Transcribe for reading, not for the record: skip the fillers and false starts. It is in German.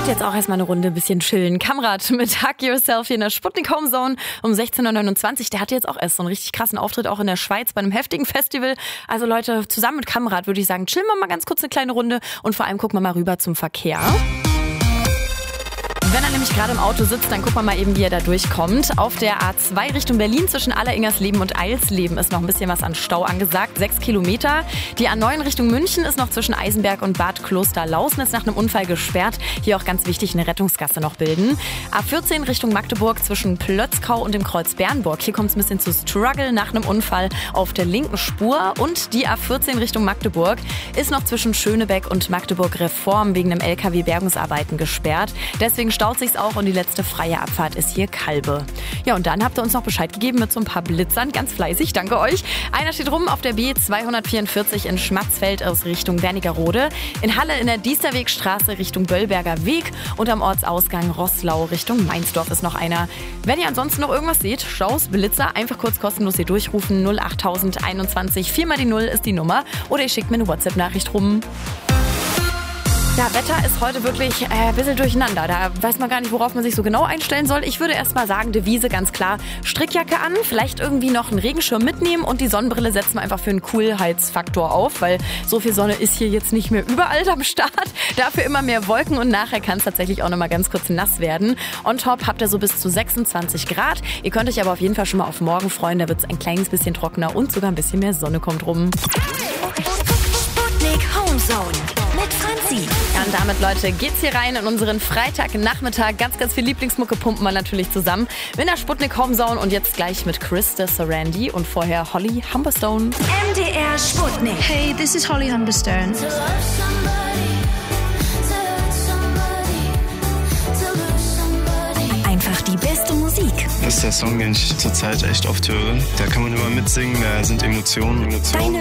Jetzt auch erstmal eine Runde ein bisschen chillen. Kamrat mit Hug Yourself hier in der Sputnik Home Zone um 16.29 Uhr. Der hatte jetzt auch erst so einen richtig krassen Auftritt, auch in der Schweiz bei einem heftigen Festival. Also Leute, zusammen mit Kamrat würde ich sagen, chillen wir mal ganz kurz eine kleine Runde und vor allem gucken wir mal rüber zum Verkehr. Wenn er nämlich gerade im Auto sitzt, dann gucken wir mal eben, wie er da durchkommt. Auf der A2 Richtung Berlin zwischen Alleringersleben und Eilsleben ist noch ein bisschen was an Stau angesagt, 6 Kilometer. Die A9 Richtung München ist noch zwischen Eisenberg und Bad Klosterlausen nach einem Unfall gesperrt. Hier auch ganz wichtig eine Rettungsgasse noch bilden. A14 Richtung Magdeburg zwischen Plötzkau und dem Kreuz Bernburg. Hier kommt es ein bisschen zu Struggle nach einem Unfall auf der linken Spur. Und die A14 Richtung Magdeburg ist noch zwischen Schönebeck und Magdeburg Reform wegen einem LKW-Bergungsarbeiten gesperrt. Deswegen staut sich's auch und die letzte freie Abfahrt ist hier Kalbe. Ja, und dann habt ihr uns noch Bescheid gegeben mit so ein paar Blitzern. Ganz fleißig, danke euch. Einer steht rum auf der B244 in Schmatzfeld aus Richtung Wernigerode. In Halle in der Diesterwegstraße Richtung Böllberger Weg. Und am Ortsausgang Roßlau Richtung Mainzdorf ist noch einer. Wenn ihr ansonsten noch irgendwas seht, Staus, Blitzer, einfach kurz kostenlos hier durchrufen. 08021 4 mal die 0 ist die Nummer. Oder ihr schickt mir eine WhatsApp-Nachricht rum. Ja, Wetter ist heute wirklich ein bisschen durcheinander. Da weiß man gar nicht, worauf man sich so genau einstellen soll. Ich würde erst mal sagen, Devise ganz klar, Strickjacke an, vielleicht irgendwie noch einen Regenschirm mitnehmen und die Sonnenbrille setzen wir einfach für einen Coolheitsfaktor auf, weil so viel Sonne ist hier jetzt nicht mehr überall am Start. Dafür immer mehr Wolken und nachher kann es tatsächlich auch noch mal ganz kurz nass werden. On top habt ihr so bis zu 26 Grad. Ihr könnt euch aber auf jeden Fall schon mal auf morgen freuen. Da wird es ein kleines bisschen trockener und sogar ein bisschen mehr Sonne kommt rum. Sputnik Home Zone mit Franzi. Ja, und damit, Leute, geht's hier rein in unseren Freitagnachmittag. Ganz, ganz viel Lieblingsmucke pumpen wir natürlich zusammen. Mit der Sputnik Home Zone und jetzt gleich mit Krista Sarandí und vorher Holly Humberstone. MDR Sputnik. Hey, this is Holly Humberstone. Einfach die beste Musik. Das ist der Song, den ich zurzeit echt oft höre. Da kann man immer mitsingen, da sind Emotionen. Deine